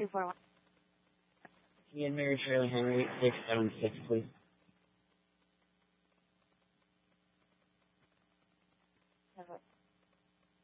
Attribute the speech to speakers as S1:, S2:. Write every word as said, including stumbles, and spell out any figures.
S1: two four one.
S2: Ian Mary Shirley Henry, six seven six, please.